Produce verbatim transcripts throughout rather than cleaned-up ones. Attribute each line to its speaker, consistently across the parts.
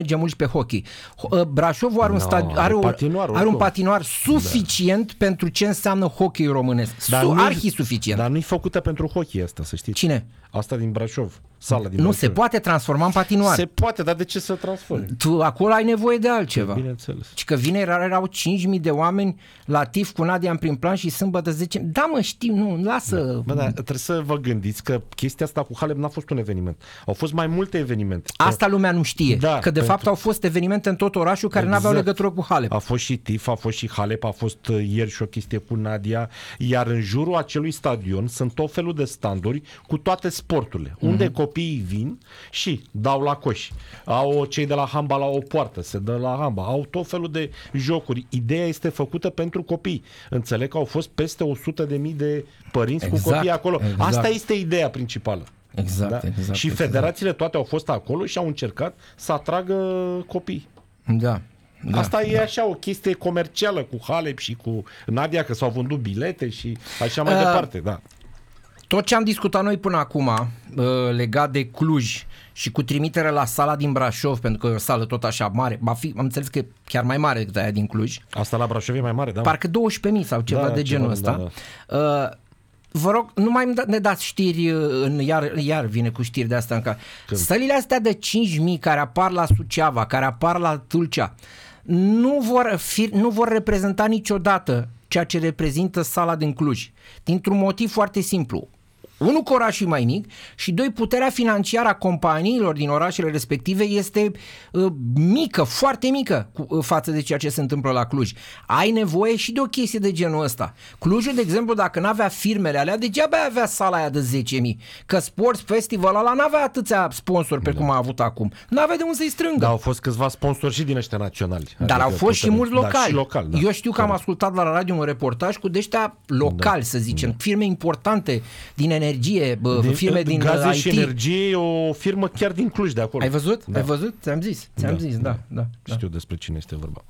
Speaker 1: merge mulți pe hockey. Brașovul are un,
Speaker 2: no,
Speaker 1: stadion, are,
Speaker 2: patinoar,
Speaker 1: are un patinoar suficient da. pentru ce înseamnă hockey românesc. Dar Su- arhi suficient.
Speaker 2: Dar nu-i făcută pentru hockey asta, să știți.
Speaker 1: Cine?
Speaker 2: Asta din Brașov. Sala din
Speaker 1: nu
Speaker 2: Brașov.
Speaker 1: se poate transforma în patinoar.
Speaker 2: Se poate, dar de ce să transforme?
Speaker 1: Tu acolo ai nevoie de altceva.
Speaker 2: Bineînțeles.
Speaker 1: Și că vineri erau cinci mii de oameni la T I F cu Nadia în prim plan și sâmbătă zece mii. Da, mă, știu, nu, lasă.
Speaker 2: Bă, da, trebuie să vă gândiți că chestia asta cu Halep n-a fost un eveniment. Au fost mai multe evenimente.
Speaker 1: Asta lumea nu știe.
Speaker 2: Da,
Speaker 1: că de
Speaker 2: pentru...
Speaker 1: fapt au fost evenimente în tot orașul care
Speaker 2: exact.
Speaker 1: n-aveau legătură cu Halep.
Speaker 2: A fost și T I F, a fost și Halep, a fost ieri și o chestie cu Nadia, iar în jurul acelui stadion sunt tot felul de standuri cu toate sporturile, mm-hmm. unde copiii vin și dau la coși. Au cei de la handbal la o poartă, se dă la handbal, au tot felul de jocuri. Ideea este făcută pentru copii. Înțeleg că au fost peste o sută de mii de părinți exact, cu copii acolo. Exact. Asta este ideea principală.
Speaker 1: Exact,
Speaker 2: da?
Speaker 1: exact.
Speaker 2: Și
Speaker 1: exact.
Speaker 2: federațiile toate au fost acolo și au încercat să atragă copii.
Speaker 1: Da. Da,
Speaker 2: Asta
Speaker 1: da.
Speaker 2: e așa o chestie comercială cu Halep și cu Nadia, că s-au vândut bilete și așa mai uh, departe, da.
Speaker 1: Tot ce am discutat noi până acum uh, legat de Cluj și cu trimitere la sala din Brașov, pentru că e o sală tot așa mare, ba fi, am înțeles că e chiar mai mare decât aia din Cluj.
Speaker 2: Asta la Brașov e mai mare, da?
Speaker 1: Parcă douăsprezece mii sau ceva
Speaker 2: da,
Speaker 1: de genul
Speaker 2: ceva,
Speaker 1: ăsta.
Speaker 2: Da, da.
Speaker 1: Uh, Vă rog, nu mai ne dați știri, în, iar, iar vine cu știri de astea. Încă. Sălile astea de cinci mii care apar la Suceava, care apar la Tulcea, nu vor, fi, nu vor reprezenta niciodată ceea ce reprezintă sala din Cluj. Dintr-un motiv foarte simplu. Unu, că orașul e mai mic și doi, puterea financiară a companiilor din orașele respective este uh, mică, foarte mică cu, uh, față de ceea ce se întâmplă la Cluj. Ai nevoie și de o chestie de genul ăsta. Clujul, de exemplu, dacă n-avea firmele alea, degeaba avea sala aia de zece mii. Că Sports Festival ăla n-avea atâția sponsori pe da. cum a avut acum. N-avea de unde să-i strângă.
Speaker 2: Dar au fost câțiva sponsori și din ăștia naționali.
Speaker 1: Dar adică au fost și mulți locali. Da,
Speaker 2: și local, da.
Speaker 1: Eu știu că am ascultat la radio un reportaj cu de-ăștia locali, da. să zicem, da. firme importante din energie. Energie, bă, din, firme din
Speaker 2: gaze
Speaker 1: I T.
Speaker 2: Și energie e o firmă chiar din Cluj de acolo.
Speaker 1: Ai văzut?
Speaker 2: Da.
Speaker 1: Ai văzut? Ți-am zis. Ți-am da. zis, da, da, da.
Speaker 2: Știu despre cine este vorba.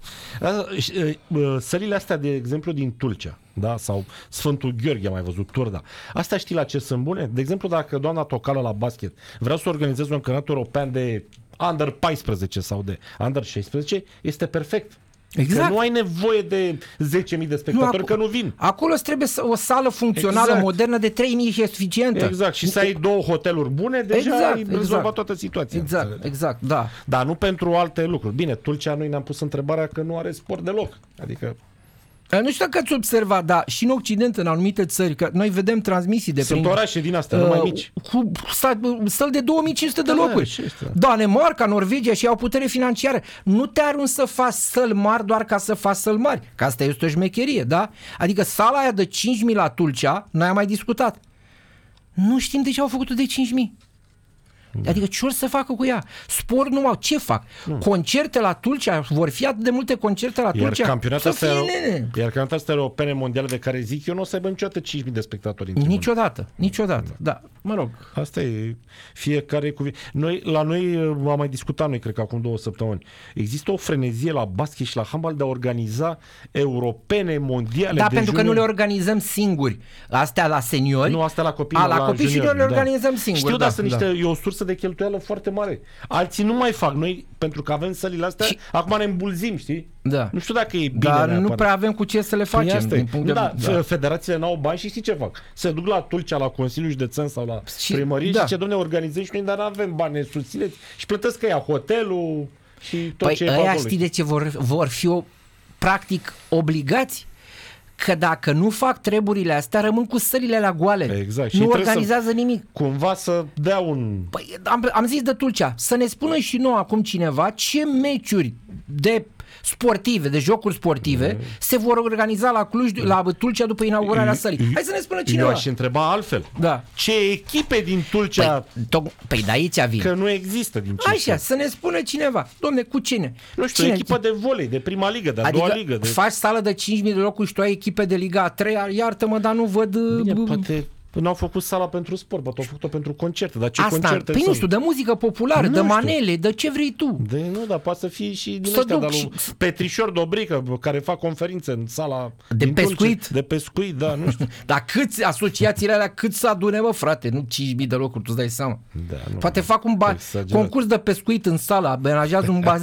Speaker 2: Sălile astea, de exemplu, din Tulcea, da? Sau Sfântul Gheorghe, am mai văzut, Turda. Astea știi la ce sunt bune? De exemplu, dacă doamna Tocală la basket vrea să organizeze un campionat european de under paisprezece sau de under șaisprezece, este perfect. Exact. Că nu ai nevoie de zece mii de spectatori, nu, că nu vin.
Speaker 1: Acolo trebuie o sală funcțională, exact. modernă, de trei mii și e suficientă.
Speaker 2: Exact. Și să ai două hoteluri bune, deja exact, ai rezolvat exact. toată situația.
Speaker 1: Exact, exact, da.
Speaker 2: Dar nu pentru alte lucruri. Bine, Tulcea, noi ne-am pus întrebarea că nu are sport deloc. Adică...
Speaker 1: Nu știu dacă ați observat, dar și în Occident, în anumite țări, că noi vedem transmisii de
Speaker 2: Sunt
Speaker 1: prin...
Speaker 2: orașe din astea, uh, nu mai mici.
Speaker 1: Cu săli de două mii cinci sute de locuri. Da, Danemarca, Norvegia și au putere financiară. Nu te arunci să faci săli mari doar ca să faci săli mari. Că asta este o șmecherie, da? Adică sala aia de cinci mii la Tulcea, noi am mai discutat. Nu știm de ce au făcut-o de cinci mii. Adică ce or să facă cu ea? Sport nu au. Ce fac? Nu. Concerte la Tulcea? Vor fi atât de multe concerte la Tulcea?
Speaker 2: Iar campionatul ăsta europene mondiale de care zic eu nu o să aibă niciodată cinci mii de spectatori.
Speaker 1: Niciodată. Niciodată. Da. Mă rog.
Speaker 2: Asta e fiecare cu... Noi, la noi am mai discutat noi, cred că acum două săptămâni. Există o frenezie la basket și la handbal de a organiza europene mondiale.
Speaker 1: Da,
Speaker 2: de
Speaker 1: pentru
Speaker 2: juniori.
Speaker 1: că nu le organizăm singuri. Astea la seniori.
Speaker 2: Nu, astea la copii.
Speaker 1: A, la, la copii
Speaker 2: juniori,
Speaker 1: și noi le
Speaker 2: da.
Speaker 1: organizăm singuri.
Speaker 2: Știu,
Speaker 1: da,
Speaker 2: dar sunt
Speaker 1: da.
Speaker 2: niște, e o sursă de cheltuială foarte mare. Alții nu mai fac. Noi, pentru că avem sălile astea, și... acum ne îmbulzim, știi?
Speaker 1: Da.
Speaker 2: Nu știu dacă e bine.
Speaker 1: Dar
Speaker 2: neapărat.
Speaker 1: nu prea avem cu ce să le facem. Din punct de...
Speaker 2: da,
Speaker 1: da.
Speaker 2: Federațiile n-au bani și știi ce fac? Se duc la Tulcea, la Consiliul Județean sau la
Speaker 1: și,
Speaker 2: primărie
Speaker 1: da.
Speaker 2: și ce domne organizăm și noi, dar nu avem bani, ne susțineți și plătesc ea hotelul și tot
Speaker 1: păi
Speaker 2: ce e
Speaker 1: ăia
Speaker 2: acolo.
Speaker 1: știi de ce vor, vor fi o, practic obligați? Că dacă nu fac treburile astea, rămân cu sălile la goale.
Speaker 2: Exact.
Speaker 1: Nu organizează
Speaker 2: să,
Speaker 1: nimic.
Speaker 2: Cumva să dea un...
Speaker 1: Păi, am, am zis de Tulcea. Să ne spună și nouă acum cineva ce meciuri de sportive, de jocuri sportive, mm. se vor organiza la Cluj, la Tulcea după inaugurarea sălii. Hai să ne spună cineva.
Speaker 2: Eu aș întreba altfel.
Speaker 1: Da.
Speaker 2: Ce echipe din Tulcea...
Speaker 1: Păi, to- păi de aici vin.
Speaker 2: Că nu există din ce.
Speaker 1: Așa, să ne spună cineva. Dom'le, cu cine?
Speaker 2: Nu știu,
Speaker 1: cine?
Speaker 2: echipă de volei, de prima ligă, de a
Speaker 1: adică
Speaker 2: doua ligă. De...
Speaker 1: faci sală de cinci mii de locuri și tu ai echipe de Liga a treia, iartă-mă, dar nu văd...
Speaker 2: Bine, poate... N-au făcut sala pentru sport, poate au făcut-o pentru concerte. Dar ce
Speaker 1: asta,
Speaker 2: concerte
Speaker 1: păi
Speaker 2: sunt?
Speaker 1: nu știu, de muzică populară,
Speaker 2: nu
Speaker 1: de
Speaker 2: știu.
Speaker 1: manele, de ce vrei tu.
Speaker 2: De, nu, dar poate să fie și din ăștia, dar
Speaker 1: și...
Speaker 2: Petrișor Dobrică, care fac conferințe în sala...
Speaker 1: De pescuit?
Speaker 2: Tulce, de pescuit, da, nu știu.
Speaker 1: Dar câți asociațiile alea, cât să adune, mă, frate? Nu cinci mii de locuri, tu îți dai seama.
Speaker 2: Da, nu,
Speaker 1: poate fac un ba- concurs de pescuit în sală, amenajează un bazin.